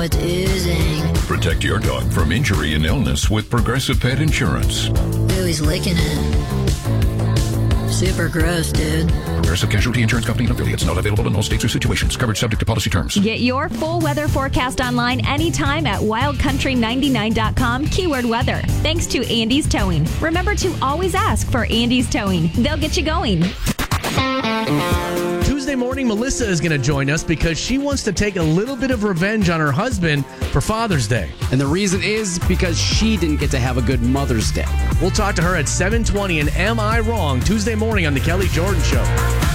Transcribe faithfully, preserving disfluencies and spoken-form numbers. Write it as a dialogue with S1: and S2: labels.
S1: now it's oozing.
S2: Protect your dog from injury and illness with Progressive Pet Insurance.
S1: Ooh, he's licking it. Super gross, dude.
S2: Progressive Casualty Insurance Company and affiliates. Not available in all states or situations. Coverage subject to policy terms.
S3: Get your full weather forecast online anytime at wild country ninety-nine dot com, keyword weather. Thanks to Andy's Towing. Remember to always ask for Andy's Towing. They'll get you going.
S4: Tuesday morning, Melissa is going to join us because she wants to take a little bit of revenge on her husband for Father's Day.
S5: And the reason is because she didn't get to have a good Mother's Day.
S4: We'll talk to her at seven twenty and Am I Wrong? Tuesday morning on The Kelly Jordan Show.